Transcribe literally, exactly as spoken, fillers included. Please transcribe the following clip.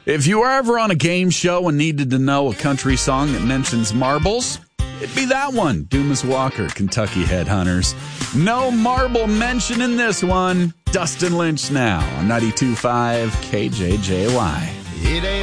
If you were ever on a game show and needed to know a country song that mentions marbles, it'd be that one. Dumas Walker, Kentucky Headhunters. No marble mention in this one. Dustin Lynch now on ninety-two point five K J J Y. It ain't